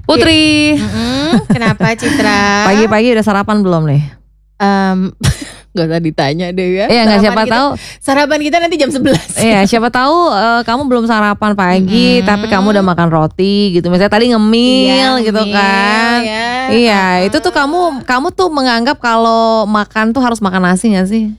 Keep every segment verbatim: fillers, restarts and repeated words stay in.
Putri. Mm-mm. Kenapa Citra? Pagi-pagi udah sarapan belum nih? Um, gak usah ditanya deh ya. Iya nggak, siapa kita, tahu. Sarapan kita nanti jam sebelas. Iya siapa tahu uh, kamu belum sarapan pagi, mm-hmm. tapi kamu udah makan roti gitu. Misalnya tadi ngemil iya, gitu ngemil, kan. Ya. Iya uh-huh. itu tuh kamu kamu tuh menganggap kalau makan tuh harus makan nasi nggak sih?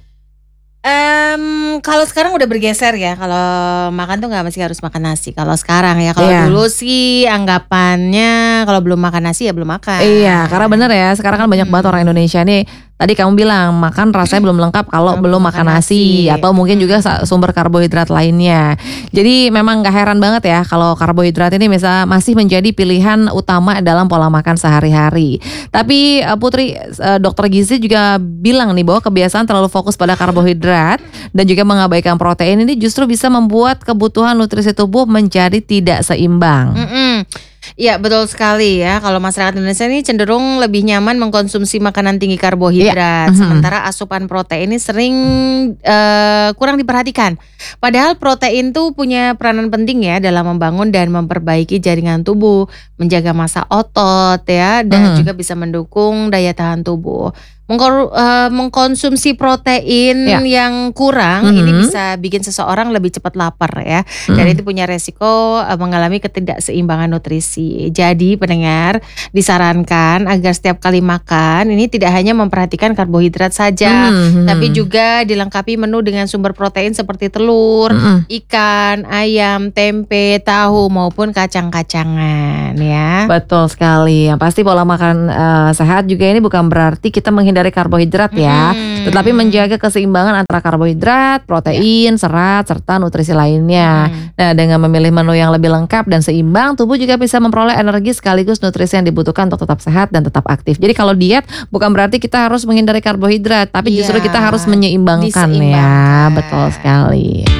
Um, kalau sekarang udah bergeser ya. Kalau makan tuh nggak mesti harus makan nasi. Kalau sekarang ya, kalau yeah. dulu sih anggapannya kalau belum makan nasi ya belum makan. Iya, karena bener ya. Sekarang kan banyak hmm. banget orang Indonesia nih. Tadi kamu bilang makan rasanya belum lengkap kalau belum makan nasi, nasi atau mungkin juga sumber karbohidrat lainnya. Jadi memang gak heran banget ya kalau karbohidrat ini misal masih menjadi pilihan utama dalam pola makan sehari-hari. Tapi Putri, dokter gizi juga bilang nih bahwa kebiasaan terlalu fokus pada karbohidrat dan juga mengabaikan protein ini justru bisa membuat kebutuhan nutrisi tubuh menjadi tidak seimbang. Mm-mm. Iya betul sekali ya. Kalau masyarakat Indonesia ini cenderung lebih nyaman mengkonsumsi makanan tinggi karbohidrat, yeah. sementara asupan protein ini sering uh, kurang diperhatikan. Padahal protein tuh punya peranan penting ya dalam membangun dan memperbaiki jaringan tubuh, menjaga massa otot ya, dan mm. juga bisa mendukung daya tahan tubuh. Mengkor, uh, mengkonsumsi protein ya. yang kurang mm-hmm. ini bisa bikin seseorang lebih cepat lapar ya, mm-hmm. dan itu punya resiko uh, mengalami ketidakseimbangan nutrisi. Jadi pendengar disarankan agar setiap kali makan ini tidak hanya memperhatikan karbohidrat saja, mm-hmm. tapi juga dilengkapi menu dengan sumber protein seperti telur, mm-hmm. ikan, ayam, tempe, tahu maupun kacang-kacangan ya. Betul sekali. Yang pasti pola makan uh, sehat juga ini bukan berarti kita menghindari dari karbohidrat ya, hmm. tetapi menjaga keseimbangan antara karbohidrat, protein, ya. serat, serta nutrisi lainnya. Hmm. Nah, dengan memilih menu yang lebih lengkap dan seimbang, tubuh juga bisa memperoleh energi sekaligus nutrisi yang dibutuhkan untuk tetap sehat dan tetap aktif. Jadi kalau diet bukan berarti kita harus menghindari karbohidrat, tapi justru ya, kita harus menyeimbangkan ya. Betul sekali.